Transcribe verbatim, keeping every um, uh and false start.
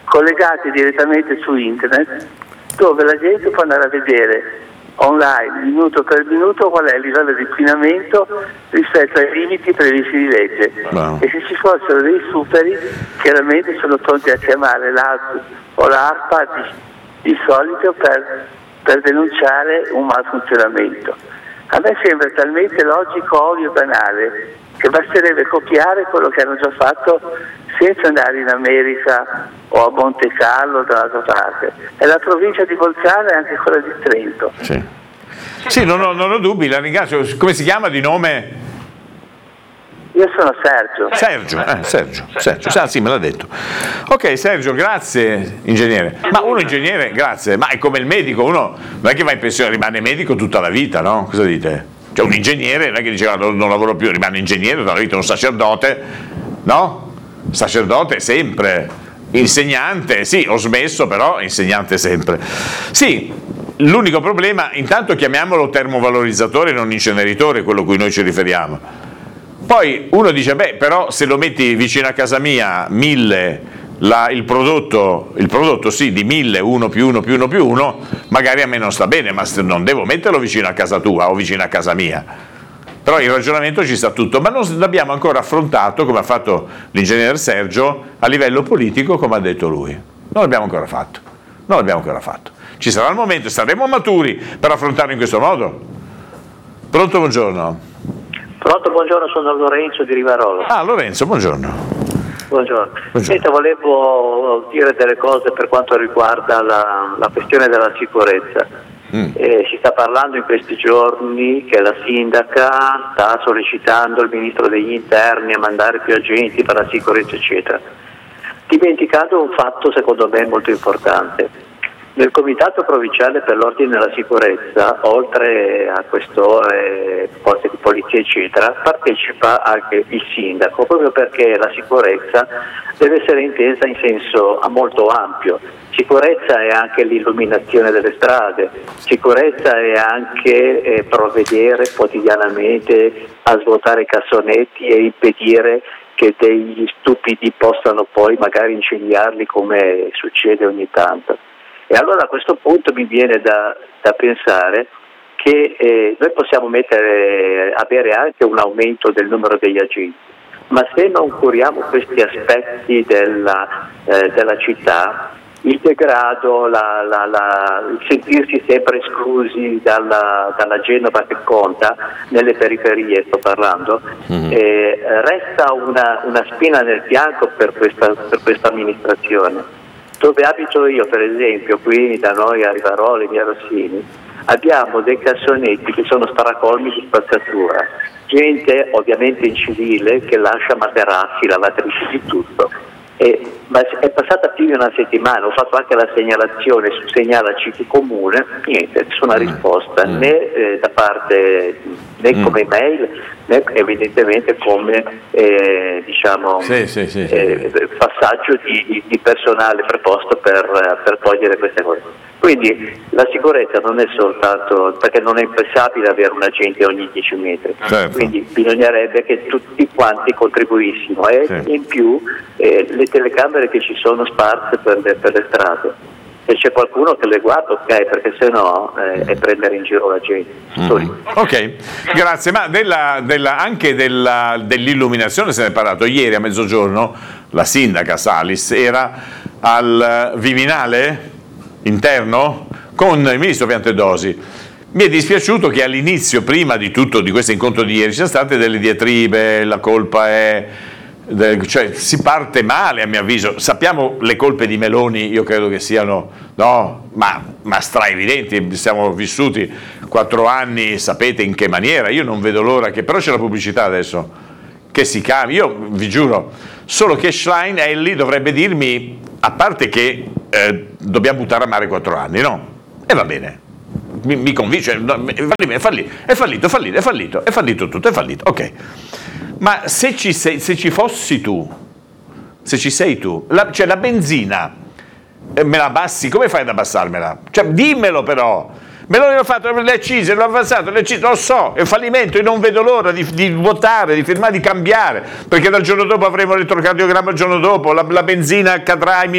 collegati direttamente su internet, dove la gente può andare a vedere online, minuto per minuto, qual è il livello di inquinamento rispetto ai limiti previsti di legge. Wow. E se ci fossero dei superi, chiaramente sono pronti a chiamare l'A S o l'ARPA di, di solito per, per denunciare un malfunzionamento. A me sembra talmente logico, ovvio e banale che basterebbe copiare quello che hanno già fatto senza andare in America o a Monte Carlo da un'altra parte. È la provincia di Bolzano e anche quella di Trento. Sì, sì non, ho, non ho dubbi, la ringrazio. Come si chiama di nome? Io sono Sergio. Sergio, eh, Sergio, Sergio, ah, sì, me l'ha detto. Ok, Sergio, grazie, ingegnere. Ma uno ingegnere, grazie, ma è come il medico, uno non è che va in pensione, rimane medico tutta la vita, no? Cosa dite? Cioè un ingegnere non è che diceva non, non lavoro più, rimane ingegnere tutta la vita, un sacerdote, no? Sacerdote sempre, insegnante, sì, ho smesso, però insegnante sempre. Sì, l'unico problema, intanto chiamiamolo termovalorizzatore e non inceneritore, quello a cui noi ci riferiamo. Poi uno dice, beh, però se lo metti vicino a casa mia, mille, la, il prodotto, il prodotto sì, di mille, uno più uno più uno più uno, magari a me non sta bene, ma non devo metterlo vicino a casa tua o vicino a casa mia. Però il ragionamento ci sta tutto, ma non l'abbiamo ancora affrontato, come ha fatto l'ingegnere Sergio, a livello politico, come ha detto lui. Non l'abbiamo ancora fatto, non l'abbiamo ancora fatto. Ci sarà il momento, saremo maturi per affrontarlo in questo modo. Pronto, buongiorno. Pronto, buongiorno, sono Lorenzo di Rivarolo. Ah, Lorenzo, buongiorno. Buongiorno. Senta, volevo dire delle cose per quanto riguarda la, la questione della sicurezza. Mm. Eh, si sta parlando in questi giorni che la sindaca sta sollecitando il ministro degli interni a mandare più agenti per la sicurezza, eccetera, dimenticando un fatto secondo me molto importante. Nel Comitato Provinciale per l'Ordine e la Sicurezza, oltre a questore, forze di polizia eccetera, partecipa anche il sindaco, proprio perché la sicurezza deve essere intesa in senso molto ampio. Sicurezza è anche l'illuminazione delle strade, sicurezza è anche eh, provvedere quotidianamente a svuotare i cassonetti e impedire che degli stupidi possano poi magari incendiarli come succede ogni tanto. E allora a questo punto mi viene da, da pensare che eh, noi possiamo mettere, avere anche un aumento del numero degli agenti, ma se non curiamo questi aspetti della, eh, della città, il degrado, la, la, la, il sentirsi sempre esclusi dalla, dalla Genova che conta, nelle periferie sto parlando, mm-hmm. eh, resta una, una spina nel fianco per questa, per questa amministrazione. Dove abito io, per esempio, qui da noi a Rivarolo, in via Rossini, abbiamo dei cassonetti che sono stracolmi di spazzatura, gente ovviamente in civile che lascia materassi, lavatrici, di tutto. E, ma è passata più di una settimana, ho fatto anche la segnalazione su Segnalaci Comune, niente, nessuna risposta, né eh, da parte né mm. come email né evidentemente come eh, diciamo sì, sì, sì, sì. Eh, passaggio di, di, di personale preposto per, per togliere queste cose. Quindi la sicurezza non è soltanto perché non è impensabile avere un agente ogni dieci metri, certo. Quindi bisognerebbe che tutti quanti contribuissimo e sì. In più eh, le telecamere che ci sono sparse per le, per le strade. Se c'è qualcuno che le guarda, ok, perché se no eh, è prendere in giro la gente. Mm. Ok, grazie. Ma della, della, anche della, dell'illuminazione se ne è parlato ieri a mezzogiorno. La sindaca Salis era al Viminale interno con il ministro Piantedosi. Mi è dispiaciuto che all'inizio, prima di tutto di questo incontro di ieri, ci siano state delle diatribe, la colpa è... cioè si parte male a mio avviso. Sappiamo le colpe di Meloni, io credo che siano no, ma, ma straevidenti, siamo vissuti quattro anni, sapete in che maniera, io non vedo l'ora che, però c'è la pubblicità adesso, che si cambi, io vi giuro, solo che Schlein Elli dovrebbe dirmi, a parte che eh, dobbiamo buttare a mare quattro anni, no? E va bene, mi, mi convince, no, è fallito, è fallito, è fallito, è fallito, è fallito tutto, è fallito, ok. Ma se ci, sei, se ci fossi tu, se ci sei tu, la, cioè la benzina, eh, me la abbassi, come fai ad abbassarmela? Cioè dimmelo però, me l'ho fatto, le accise, l'ho avanzato, le accise, lo so, è un fallimento, io non vedo l'ora di, di votare, di firmare, di cambiare, perché dal giorno dopo avremo l'elettrocardiogramma il giorno dopo, la, la benzina cadrà in